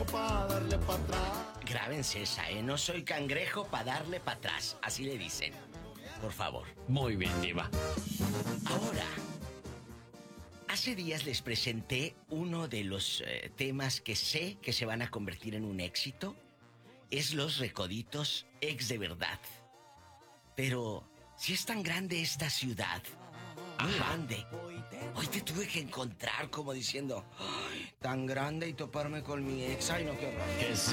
para darle para atrás. Grábense esa, ¿eh? No soy cangrejo para darle para atrás. Así le dicen. Por favor. Muy bien, Diva. Ahora, hace días les presenté uno de los temas que sé que se van a convertir en un éxito. Es los recoditos ex de verdad. Pero, si es tan grande esta ciudad, muy grande, hoy te tuve que encontrar como diciendo, ¡ay, tan grande y toparme con mi ex! ¡Ay, no, qué horror! ¿Qué es